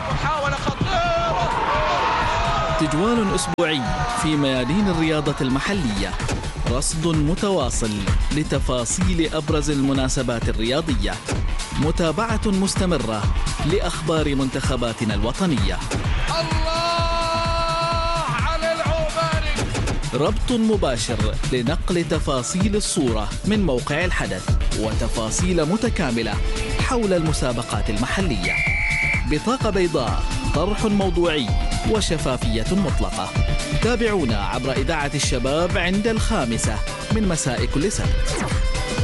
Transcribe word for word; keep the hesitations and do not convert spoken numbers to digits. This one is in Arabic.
محاولة خطيرة. تجوال أسبوعي في ميادين الرياضة المحلية، رصد متواصل لتفاصيل أبرز المناسبات الرياضية، متابعة مستمرة لأخبار منتخباتنا الوطنية. الله على العوباني. ربط مباشر لنقل تفاصيل الصورة من موقع الحدث وتفاصيل متكاملة حول المسابقات المحلية. بطاقة بيضاء، طرح موضوعي وشفافية مطلقة. تابعونا عبر إذاعة الشباب عند الخامسة من مساء كل سبت.